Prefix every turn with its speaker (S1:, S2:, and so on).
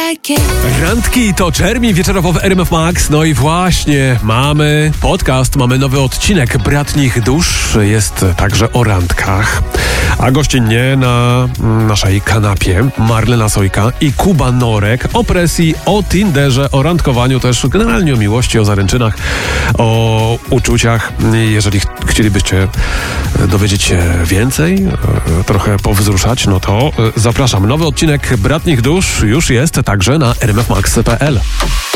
S1: Randki to Czermi wieczorowo w RMF Max. No i właśnie, mamy podcast, mamy nowy odcinek Bratnich Dusz. Jest także o randkach. A gościnnie na naszej kanapie Marlena Sojka i Kuba Norek. O presji, o Tinderze, o randkowaniu też, generalnie o miłości, o zaręczynach, o uczuciach. Jeżeli chcielibyście dowiedzieć się więcej, trochę powzruszać, no to zapraszam. Nowy odcinek Bratnich Dusz już jest także na rmfmax.pl.